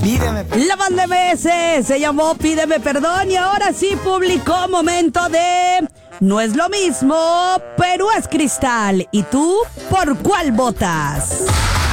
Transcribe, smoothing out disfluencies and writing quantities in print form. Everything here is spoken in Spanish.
Pídeme. La banda MS se llamó Pídeme Perdón y ahora sí publicó momento de No es lo mismo, pero es cristal. ¿Y tú por cuál votas?